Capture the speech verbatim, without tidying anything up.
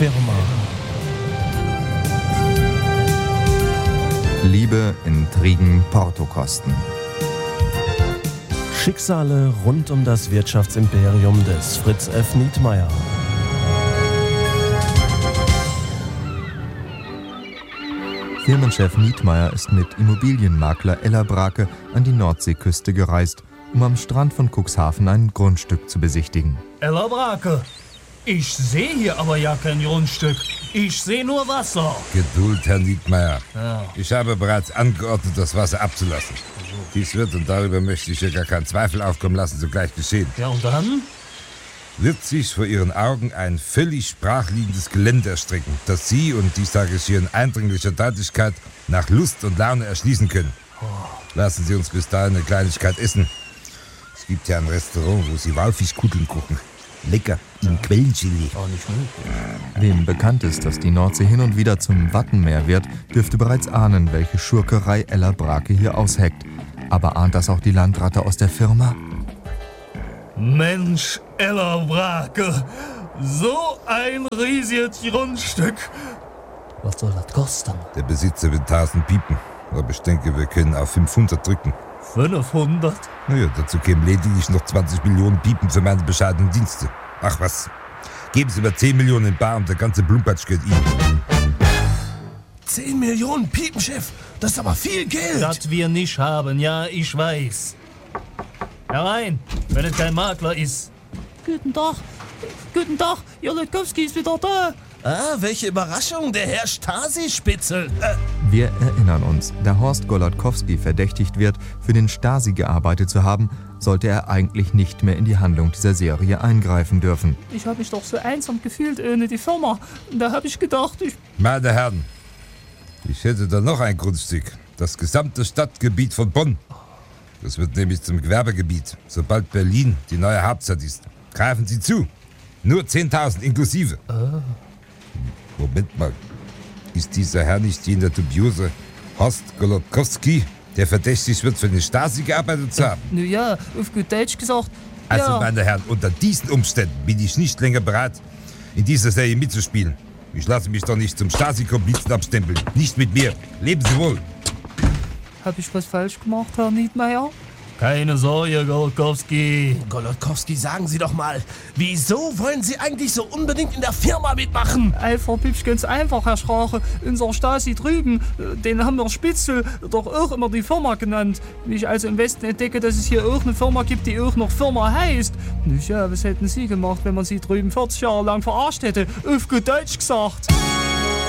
Firma. Liebe, Intrigen, Portokosten. Schicksale rund um das Wirtschaftsimperium des Fritz F. Nietmeyer. Firmenchef Nietmeyer ist mit Immobilienmakler Ella Brake an die Nordseeküste gereist, um am Strand von Cuxhaven ein Grundstück zu besichtigen. Ella Brake, ich sehe hier aber ja kein Grundstück. Ich sehe nur Wasser. Geduld, Herr Nietmeyer. Ja. Ich habe bereits angeordnet, das Wasser abzulassen. Dies wird, und darüber möchte ich hier gar keinen Zweifel aufkommen lassen, sogleich geschehen. Ja, und dann? Wird sich vor Ihren Augen ein völlig brachliegendes Gelände erstrecken, das Sie, und dies sage ich hier in eindringlicher Deutlichkeit, nach Lust und Laune erschließen können. Lassen Sie uns bis dahin eine Kleinigkeit essen. Es gibt ja ein Restaurant, wo Sie Walfischkutteln kochen. Lecker, in Quellenchili. Auch nicht möglich. Wem bekannt ist, dass die Nordsee hin und wieder zum Wattenmeer wird, dürfte bereits ahnen, welche Schurkerei Ella Brake hier ausheckt. Aber ahnt das auch die Landratte aus der Firma? Mensch, Ella Brake, so ein riesiges Grundstück. Was soll das kosten? Der Besitzer wird tausend piepen, aber ich denke, wir können auf fünfhundert drücken. fünfhundert? Naja, dazu kämen lediglich noch zwanzig Millionen Piepen für meine bescheidenen Dienste. Ach was, geben Sie mir zehn Millionen in bar und der ganze Blumpatsch gehört Ihnen. zehn Millionen Piepenchef, das ist aber viel Geld. Das wir nicht haben, ja, ich weiß. Herein, wenn es kein Makler ist. Guten Tag, guten Tag, Jolotkowski ist wieder da. Ah, welche Überraschung, der Herr Stasi-Spitzel. Äh, Wir erinnern uns, da Horst Golodkowski verdächtigt wird, für den Stasi gearbeitet zu haben, sollte er eigentlich nicht mehr in die Handlung dieser Serie eingreifen dürfen. Ich habe mich doch so einsam gefühlt ohne die Firma. Da habe ich gedacht, ich... Meine Herren, ich hätte da noch ein Grundstück. Das gesamte Stadtgebiet von Bonn. Das wird nämlich zum Gewerbegebiet, sobald Berlin die neue Hauptstadt ist. Greifen Sie zu. Nur zehntausend inklusive. Oh. Moment mal. Ist dieser Herr nicht jener dubiose Horst Golodkowski, der verdächtig wird, für den Stasi gearbeitet zu haben? Nun ja, auf gut Deutsch gesagt. Also, ja. meine Herren, unter diesen Umständen bin ich nicht länger bereit, in dieser Serie mitzuspielen. Ich lasse mich doch nicht zum Stasi-Komplizen abstempeln. Nicht mit mir. Leben Sie wohl. Hab ich was falsch gemacht, Herr Nietmeyer? Keine Sorge, Golodkowski. Golodkowski, sagen Sie doch mal, wieso wollen Sie eigentlich so unbedingt in der Firma mitmachen? Einfach, Pipsch, ganz einfach, Herr Schrache. Unser Stasi drüben, den haben wir Spitzel doch auch immer die Firma genannt. Wie ich also im Westen entdecke, dass es hier auch eine Firma gibt, die auch noch Firma heißt. Nun ja, was hätten Sie gemacht, wenn man Sie drüben vierzig Jahre lang verarscht hätte? Auf gut Deutsch gesagt.